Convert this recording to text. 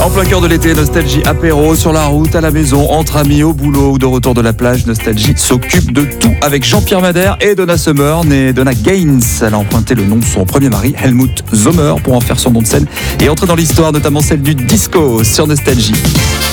En plein cœur de l'été, Nostalgie apéro, sur la route, à la maison, entre amis, au boulot ou de retour de la plage. Nostalgie s'occupe de tout avec Jean-Pierre Madère et Donna Summer, née Donna Gaines. Elle a emprunté le nom de son premier mari, Helmut Sommer, pour en faire son nom de scène et entrer dans l'histoire, notamment celle du disco sur Nostalgie.